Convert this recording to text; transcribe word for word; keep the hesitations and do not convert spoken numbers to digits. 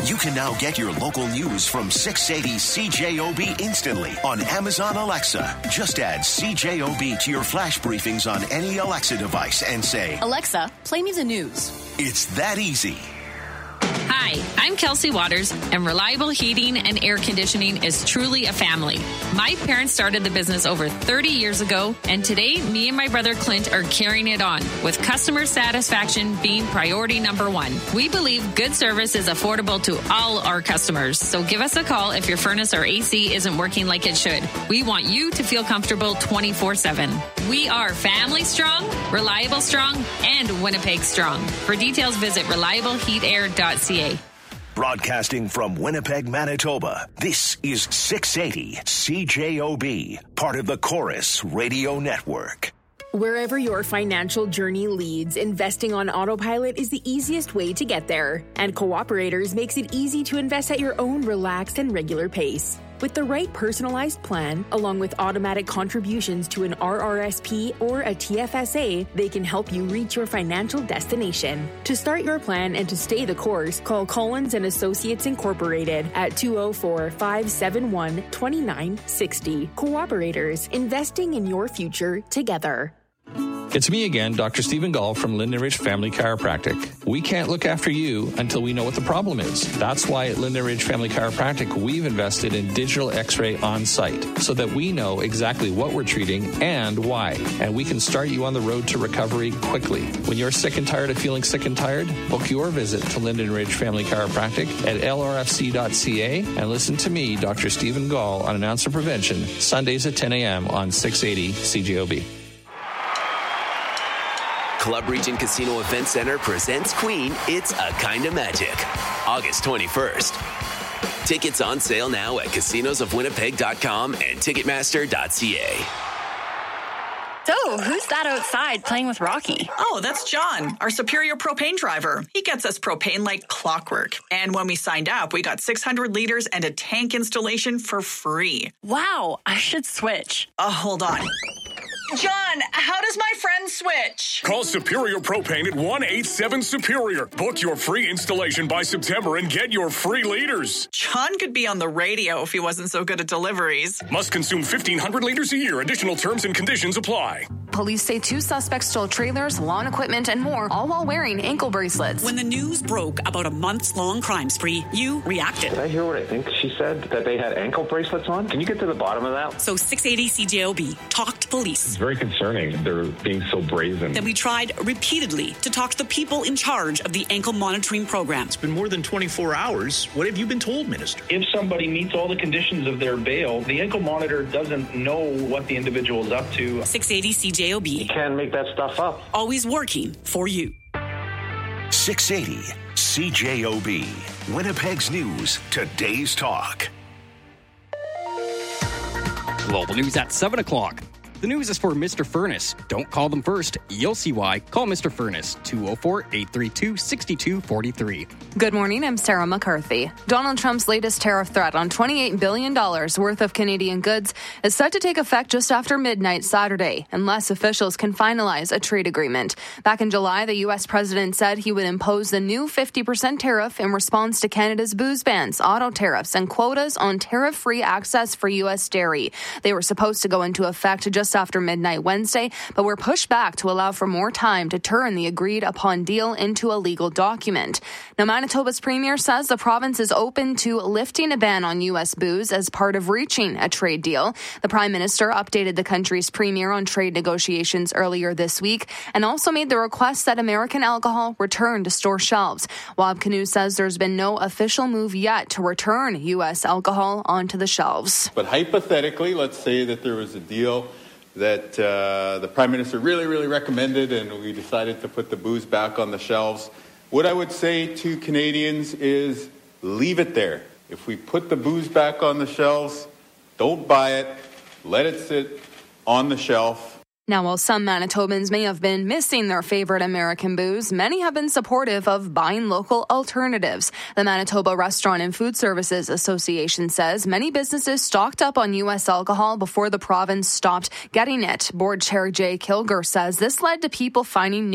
You can now get your local news from six eighty C J O B instantly on Amazon Alexa. Just add C J O B to your flash briefings on any Alexa device and say, Alexa, play me the news. It's that easy. Hi, I'm Kelsey Waters, and Reliable Heating and Air Conditioning is truly a family. My parents started the business over thirty years ago, and today, me and my brother Clint are carrying it on, with customer satisfaction being priority number one. We believe good service is affordable to all our customers, so give us a call if your furnace or A C isn't working like it should. We want you to feel comfortable twenty-four seven. We are family strong, reliable strong, and Winnipeg strong. For details, visit reliable heat air dot c a. Broadcasting from Winnipeg, Manitoba, this is six eighty C J O B, part of the Chorus Radio Network. Wherever your financial journey leads, investing on autopilot is the easiest way to get there. And Cooperators makes it easy to invest at your own relaxed and regular pace. With the right personalized plan, along with automatic contributions to an R R S P or a T F S A, they can help you reach your financial destination. To start your plan and to stay the course, call Collins and Associates Incorporated at two oh four, five seven one, two nine six oh. Cooperators, investing in your future together. It's me again, Doctor Stephen Gall from Linden Ridge Family Chiropractic. We can't look after you until we know what the problem is. That's why at Linden Ridge Family Chiropractic, we've invested in digital x-ray on site so that we know exactly what we're treating and why. And we can start you on the road to recovery quickly. When you're sick and tired of feeling sick and tired, book your visit to Linden Ridge Family Chiropractic at L R F C dot C A and listen to me, Doctor Stephen Gall, on Announcer Prevention, Sundays at ten a.m. on six eighty C J O B. Club Region Casino Event Center presents Queen, It's a Kinda Magic, August twenty-first. Tickets on sale now at casinos of winnipeg dot com and ticketmaster dot c a. So, who's that outside playing with Rocky? Oh, that's John, our Superior propane driver. He gets us propane like clockwork. And when we signed up, we got six hundred liters and a tank installation for free. Wow, I should switch. Oh, hold on. John, how does my friend switch? Call Superior Propane at one eight seven Superior. Book your free installation by September and get your free liters. John could be on the radio if he wasn't so good at deliveries. Must consume fifteen hundred liters a year. Additional terms and conditions apply. Police say two suspects stole trailers, lawn equipment, and more, all while wearing ankle bracelets. When the news broke about a months-long crime spree, you reacted. Did I hear what I think she said? That they had ankle bracelets on? Can you get to the bottom of that? So six eighty C J O B talked to police. It's very concerning. They're being so brazen. Then we tried repeatedly to talk to the people in charge of the ankle monitoring program. It's been more than twenty-four hours. What have you been told, Minister? If somebody meets all the conditions of their bail, the ankle monitor doesn't know what the individual is up to. six eighty C J O B. You can't make that stuff up. Always working for you. six eighty C J O B. Winnipeg's News, today's talk. Global news at seven o'clock. The news is for Mister Furnace. Don't call them first. You'll see why. Call Mister Furnace, two oh four, eight three two, six two four three. Good morning, I'm Sarah McCarthy. Donald Trump's latest tariff threat on twenty-eight billion dollars worth of Canadian goods is set to take effect just after midnight Saturday, unless officials can finalize a trade agreement. Back in July, the U S president said he would impose the new fifty percent tariff in response to Canada's booze bans, auto tariffs, and quotas on tariff-free access for U S dairy. They were supposed to go into effect just after midnight Wednesday, but were pushed back to allow for more time to turn the agreed-upon deal into a legal document. Now, Manitoba's premier says the province is open to lifting a ban on U S booze as part of reaching a trade deal. The prime minister updated the country's premier on trade negotiations earlier this week and also made the request that American alcohol return to store shelves. Wab Kinew says there's been no official move yet to return U S alcohol onto the shelves. But hypothetically, let's say that there was a deal that uh, the Prime Minister really, really recommended, and we decided to put the booze back on the shelves. What I would say to Canadians is leave it there. If we put the booze back on the shelves, don't buy it, let it sit on the shelf. Now, while some Manitobans may have been missing their favorite American booze, many have been supportive of buying local alternatives. The Manitoba Restaurant and Food Services Association says many businesses stocked up on U S alcohol before the province stopped getting it. Board Chair Jay Kilger says this led to people finding new